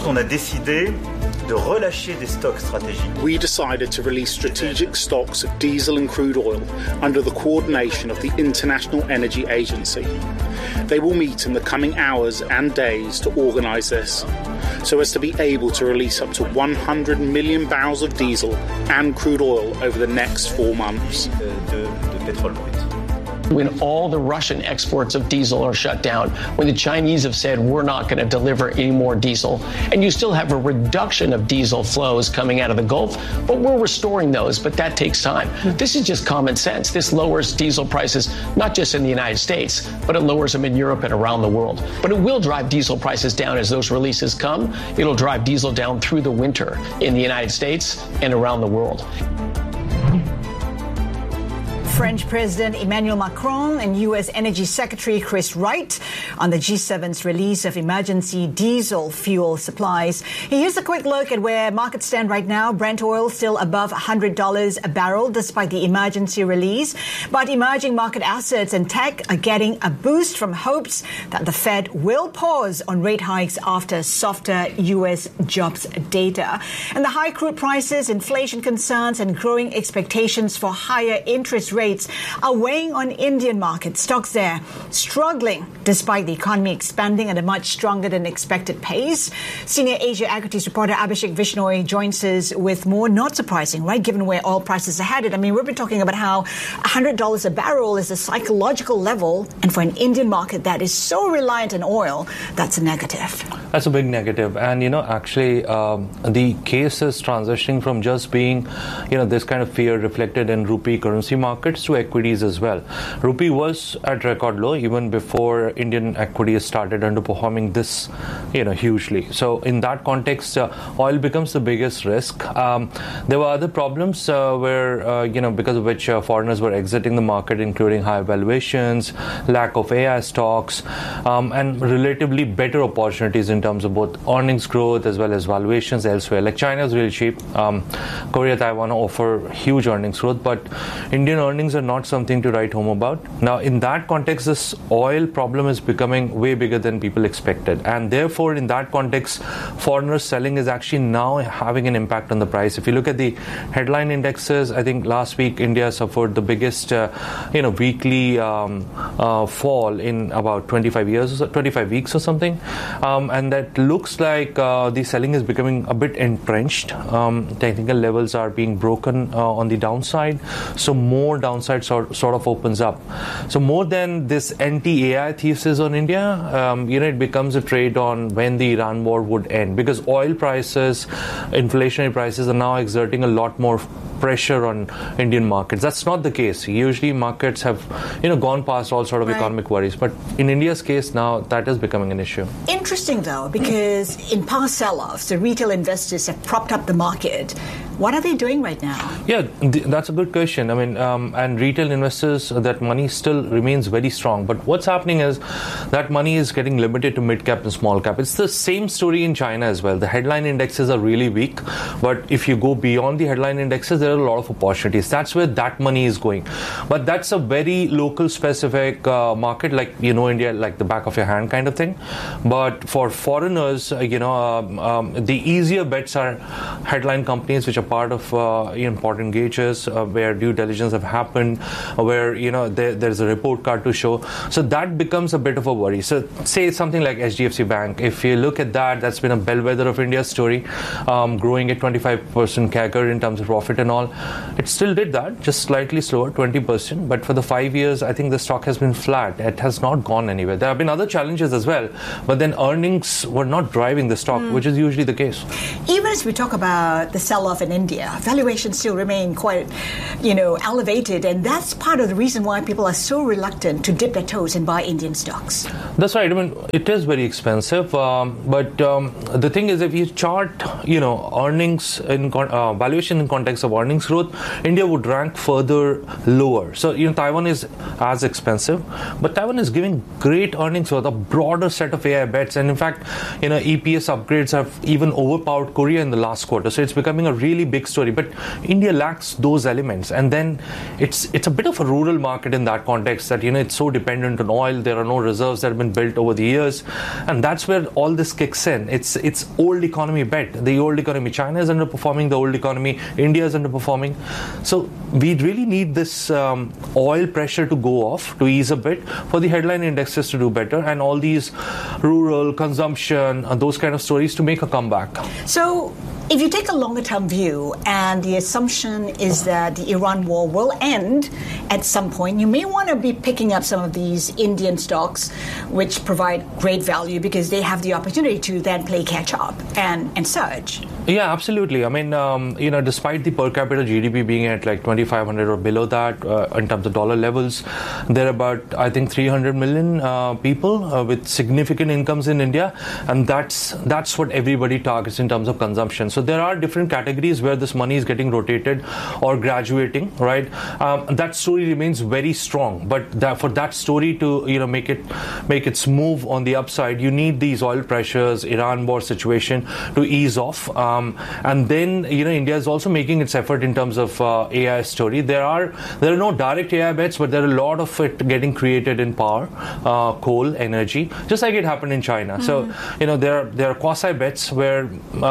on a décidé de relâcher des stocks stratégiques. We decided to release strategic stocks of diesel and crude oil under the coordination of the International Energy Agency. They will meet in the coming hours and days to organise this, so as to be able to release up to 100 million barrels of diesel and crude oil over the next 4 months. De pétrole brut. When all the Russian exports of diesel are shut down, when the Chinese have said we're not going to deliver any more diesel, and you still have a reduction of diesel flows coming out of the Gulf, but we're restoring those, but that takes time. This is just common sense. This lowers diesel prices, not just in the United States, but it lowers them in Europe and around the world. But it will drive diesel prices down as those releases come. It'll drive diesel down through the winter in the United States and around the world. French President Emmanuel Macron and U.S. Energy Secretary Chris Wright on the G7's release of emergency diesel fuel supplies. Here's a quick look at where markets stand right now. Brent oil still above $100 a barrel despite the emergency release. But emerging market assets and tech are getting a boost from hopes that the Fed will pause on rate hikes after softer U.S. jobs data. And the high crude prices, inflation concerns, and growing expectations for higher interest rates are weighing on Indian markets. Stocks there struggling despite the economy expanding at a much stronger than expected pace. Senior Asia equities reporter Abhishek Vishnoi joins us with more. Not surprising, right, given where oil prices are headed. I mean, we've been talking about how $100 a barrel is a psychological level, and for an Indian market that is so reliant on oil, that's a negative. That's a big negative. And, actually, the case is transitioning from just being, this kind of fear reflected in rupee currency markets to equities as well. Rupee was at record low even before Indian equities started underperforming this, hugely. So in that context, oil becomes the biggest risk. There were other problems where, because of which foreigners were exiting the market, including high valuations, lack of AI stocks, and relatively better opportunities in terms of both earnings growth as well as valuations elsewhere. Like China's really cheap. Korea, Taiwan offer huge earnings growth, but Indian earnings are not something to write home about. Now, in that context, this oil problem is becoming way bigger than people expected. And therefore, in that context, foreigners selling is actually now having an impact on the price. If you look at the headline indexes, I think last week India suffered the biggest, weekly fall in about 25 weeks or something. And that looks like the selling is becoming a bit entrenched. Technical levels are being broken on the downside. So more downside sort of opens up. So more than this anti-AI thesis on India, it becomes a trade on when the Iran war would end, because oil prices, inflationary prices are now exerting a lot more pressure on Indian markets. That's not the case. Usually markets have, gone past all sort of economic worries. But in India's case now, that is becoming an issue. Interesting, though, because in past sell-offs, the retail investors have propped up the market. What are they doing right now? Yeah, that's a good question. I mean, and retail investors, that money still remains very strong. But what's happening is that money is getting limited to mid-cap and small-cap. It's the same story in China as well. The headline indexes are really weak. But if you go beyond the headline indexes, there are a lot of opportunities. That's where that money is going. But that's a very local specific market, like, India, like the back of your hand kind of thing. But for foreigners, the easier bets are headline companies which are part of important gauges where due diligence have happened, where there's a report card to show. So that becomes a bit of a worry. So say something like HDFC Bank. If you look at that, that's been a bellwether of India's story, growing at 25% CAGR in terms of profit and all. It still did that, just slightly slower, 20%. But for the 5 years, I think the stock has been flat. It has not gone anywhere. There have been other challenges as well, but then earnings were not driving the stock, which is usually the case. Even as we talk about the sell-off in India, valuations still remain quite, elevated, and that's part of the reason why people are so reluctant to dip their toes and buy Indian stocks. That's right. I mean, it is very expensive, but the thing is, if you chart, earnings in valuation in context of earnings growth, India would rank further lower. So, Taiwan is as expensive, but Taiwan is giving great earnings growth, a broader set of AI bets, and in fact, EPS upgrades have even overpowered Korea in the last quarter. So it's becoming a really big story. But India lacks those elements, and then it's a bit of a rural market in that context, that it's so dependent on oil. There are no reserves that have been built over the years, and that's where all this kicks in. It's old economy bet. The old economy, China is underperforming. The old economy, India is underperforming. So we really need this oil pressure to go off, to ease a bit, for the headline indexes to do better, and all these rural consumption, those kind of stories to make a comeback. So if you take a longer term view, and the assumption is that the Iran war will end at some point, you may want to be picking up some of these Indian stocks, which provide great value because they have the opportunity to then play catch up and surge. Yeah, absolutely. I mean, despite the per capita GDP being at like 2,500 or below that in terms of dollar levels, there are about, I think, 300 million people with significant incomes in India, and that's what everybody targets in terms of consumption. So there are different categories where this money is getting rotated or graduating, right? That story remains very strong, but for that story to make its move on the upside, you need these oil pressures, Iran war situation to ease off. And then India is also making its effort in terms of AI story. There are no direct AI bets, but there are a lot of it getting created in power, coal, energy, just like it happened in China. So there are quasi bets where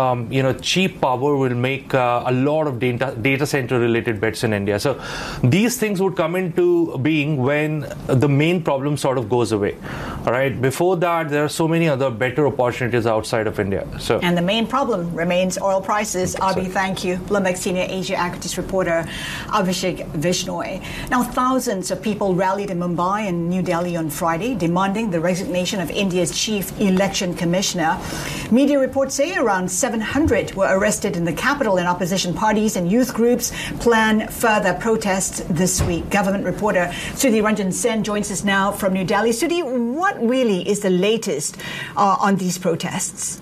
cheap power will make a lot of data center related bets in India. So these things would come into being when the main problem sort of goes away. All right. Before that, there are so many other better opportunities outside of India. And the main problem remains oil prices. Abhi, thank you. Bloomberg Senior Asia Equities reporter Abhishek Vishnoi. Now, thousands of people rallied in Mumbai and New Delhi on Friday, demanding the resignation of India's chief election commissioner. Media reports say around 700 were arrested in the capital, and opposition parties and youth groups plan further protests this week. Government reporter Sudhi Ranjan Sen joins us now from New Delhi. Sudhi, what really is the latest on these protests?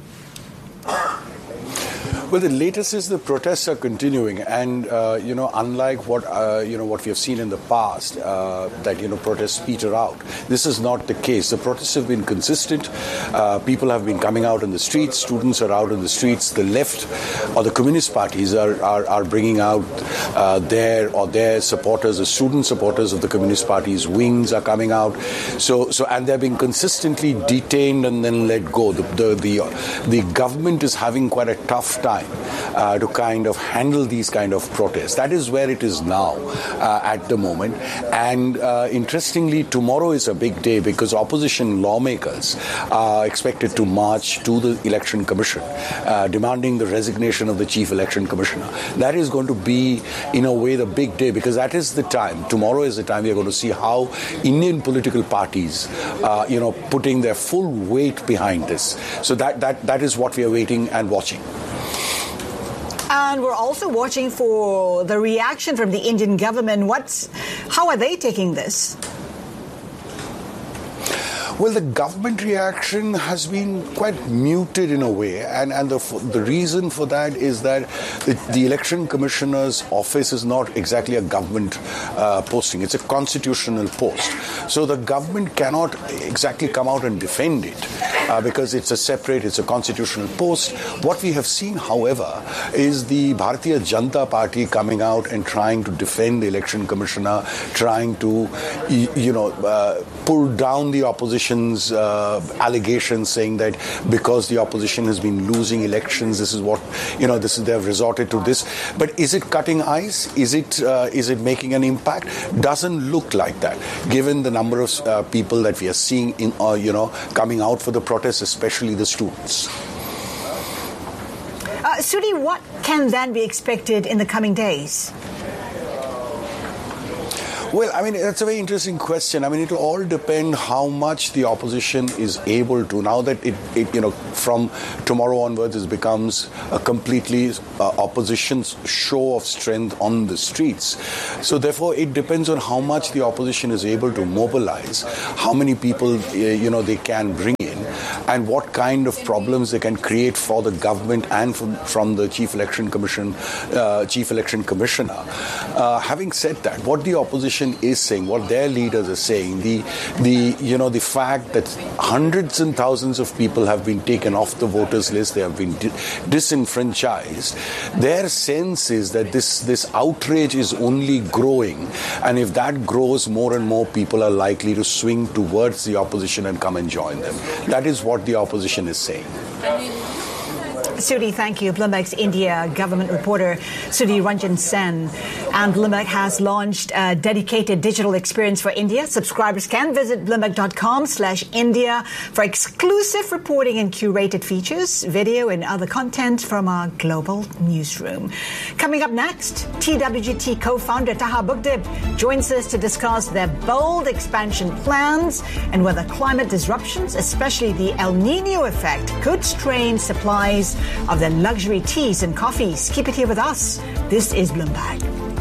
Well, the latest is the protests are continuing, and unlike what we have seen in the past, that protests peter out. This is not the case. The protests have been consistent. People have been coming out in the streets. Students are out in the streets. The left or the communist parties are bringing out their supporters. The student supporters of the communist parties' wings are coming out. So and they're being consistently detained and then let go. The government is having quite a tough time to kind of handle these kind of protests. That is where it is now at the moment. And interestingly, tomorrow is a big day because opposition lawmakers are expected to march to the Election Commission, demanding the resignation of the Chief Election Commissioner. That is going to be, in a way, the big day, because that is the time. Tomorrow is the time we are going to see how Indian political parties, putting their full weight behind this. So that is what we are waiting and watching. And we're also watching for the reaction from the Indian government. How are they taking this? Well, the government reaction has been quite muted in a way, and the reason for that is that the Election Commissioner's office is not exactly a government posting. It's a constitutional post. So the government cannot exactly come out and defend it because it's a constitutional post. What we have seen, however, is the Bharatiya Janata Party coming out and trying to defend the Election Commissioner, trying to, pull down the opposition's allegations, saying that because the opposition has been losing elections, this is what they have resorted to this. But is it cutting ice? Is it making an impact? Doesn't look like that, given the number of people that we are seeing coming out for the protests, especially the students. Sudhi, what can then be expected in the coming days? Well, I mean, that's a very interesting question. I mean, it will all depend how much the opposition is able to. Now that it from tomorrow onwards, it becomes a completely opposition's show of strength on the streets. So therefore, it depends on how much the opposition is able to mobilize, how many people, they can bring in. and what kind of problems they can create for the government and from the Chief Election Commissioner. Having said that, what the opposition is saying, what their leaders are saying, the fact that hundreds and thousands of people have been taken off the voters list, they have been disenfranchised. Their sense is that this outrage is only growing, and if that grows, more and more people are likely to swing towards the opposition and come and join them. That is what the opposition is saying. Sudhi, thank you. Bloomberg's India government reporter Sudhi Ranjan Sen. And Bloomberg has launched a dedicated digital experience for India. Subscribers can visit bloomberg.com/India for exclusive reporting and curated features, video and other content from our global newsroom. Coming up next, TWGT co-founder Taha Bugdib joins us to discuss their bold expansion plans and whether climate disruptions, especially the El Nino effect, could strain supplies of their luxury teas and coffees. Keep it here with us. This is Bloomberg.